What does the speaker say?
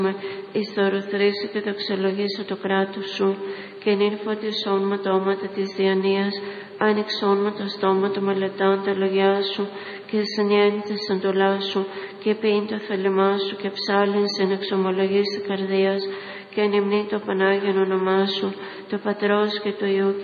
εις το ορθρήσει και δοξολογήσω το κράτος σου, και νύρφωτισόν με το όματα της διανοίας, άνοιξόν με το στόμα του μελετάν τα λόγια σου, και συνιέν της εντολάς σου, και ποιήν το θέλημά σου, και ψάλιν συν εξομολογής της καρδίας, και ανυμνεί το Πανάγιον όνομά σου, το Πατρός και του Υιού